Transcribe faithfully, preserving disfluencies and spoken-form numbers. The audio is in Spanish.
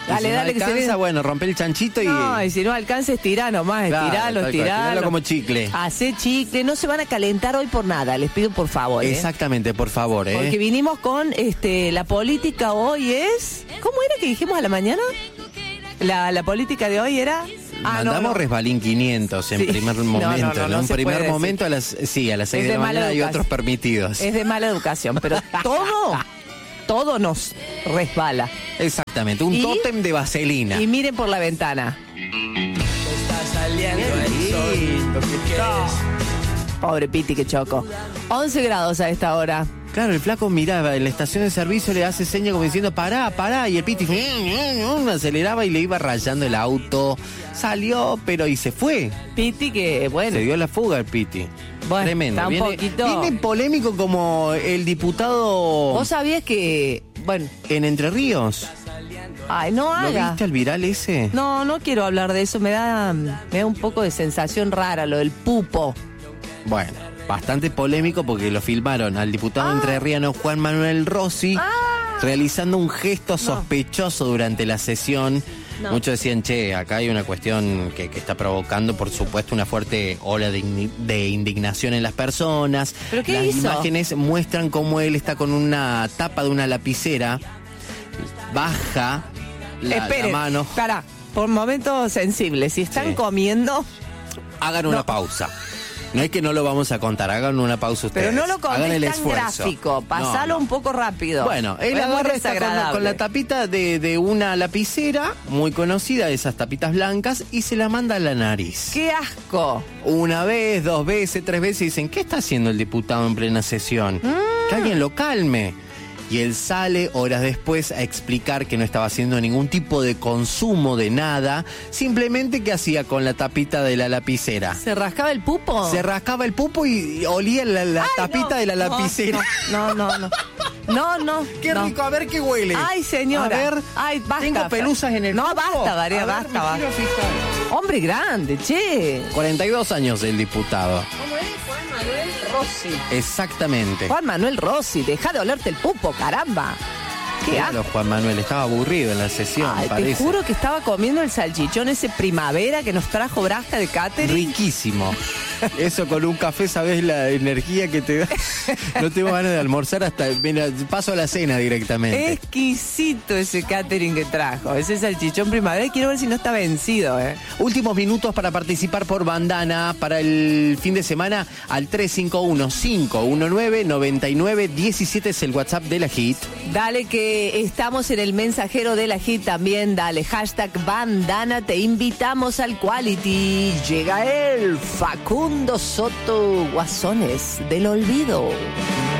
Dale, si no dale, alcanza, que se ve. bueno, rompe el chanchito y... No, y si no alcanza, estirá nomás, Claro, estiralo, tal cual, estiralo. tiralo como chicle. Hacé chicle, no se van a calentar hoy por nada, les pido por favor. ¿eh? Exactamente, por favor, ¿eh? Porque vinimos con este la política hoy es... ¿Cómo era que dijimos a la mañana? La, la política de hoy era... Ah, Mandamos no, no. resbalín quinientos en Sí. primer No, momento. no, no, En no un se primer puede momento, a las, sí, a las seis Es de de la mala mañana hay educación. otros permitidos. Es de mala educación, pero todo, todo nos resbala. Exactamente, un ¿Y? tótem de vaselina. Y miren por la ventana. Está saliendo el sol. Lo que quieres. Pobre Piti, que choco. once grados a esta hora. Claro, el flaco miraba en la estación de servicio, le hace seña como diciendo, pará, pará, y el Piti aceleraba y le iba rayando el auto. Salió, pero y se fue. Piti que, bueno, Se dio la fuga el Piti. Bueno, Tremendo. está un Viene, poquito- viene polémico como el diputado vos sabías que, bueno, en Entre Ríos. ay, no ¿Lo haga. viste al viral ese? No, no quiero hablar de eso, me da, me da un poco de sensación rara lo del pupo. Bueno, bastante polémico porque lo filmaron al diputado Ah. entrerriano Juan Manuel Rossi Ah. realizando un gesto sospechoso durante la sesión. No. Muchos decían, che, acá hay una cuestión que, que está provocando, por supuesto, una fuerte ola de, igni- de indignación en las personas. ¿Pero qué Las hizo? imágenes muestran cómo él está con una tapa de una lapicera, baja la, Esperen, la mano. pará, por momentos sensibles, si están Sí. comiendo, Hagan una No. pausa. No es que no lo vamos a contar, hagan una pausa ustedes. pero no lo hagan el contés tan esfuerzo. gráfico, pasalo No, no. un poco rápido. Bueno, él Es muy agarra esta con, la- desagradable. con la tapita de, de una lapicera muy conocida, de esas tapitas blancas, y se la manda a la nariz. ¡Qué asco! Una vez, dos veces, tres veces, y dicen, ¿qué está haciendo el diputado en plena sesión? Mm. Que alguien lo calme. Y él sale horas después a explicar que no estaba haciendo ningún tipo de consumo de nada, simplemente que hacía con la tapita de la lapicera. ¿Se rascaba el pupo? Se rascaba el pupo y, y olía la, la Ay, tapita no, de la no, lapicera. No, no, no. No, no. Qué no. rico, a ver qué huele. Ay, señora. A ver, Ay, basta. tengo pelusas en el No, cuerpo. basta, Daría, A ver, basta, me basta. quiero fijar. Hombre grande, che. cuarenta y dos años el diputado. ¿Cómo es? Juan Manuel Rossi. Exactamente. Juan Manuel Rossi, deja de olerte el pupo, caramba. Qué asco. Claro, Juan Manuel, estaba aburrido en la sesión, Ay, te parece. juro que estaba comiendo el salchichón ese primavera que nos trajo Brasca de catering. Riquísimo. Eso con un café, ¿sabes la energía que te da? No tengo ganas de almorzar hasta... Mira, paso a la cena directamente. Exquisito ese catering que trajo, ese salchichón primavera. Y quiero ver si no está vencido, ¿eh? Últimos minutos para participar por Bandana para el fin de semana al tres cinco uno, cinco uno nueve, nueve nueve uno siete es el WhatsApp de la Hit. Dale que estamos en el mensajero de la Hit también, dale, hashtag Bandana, te invitamos al Quality. Llega el Facundo Soto, Guasones del Olvido.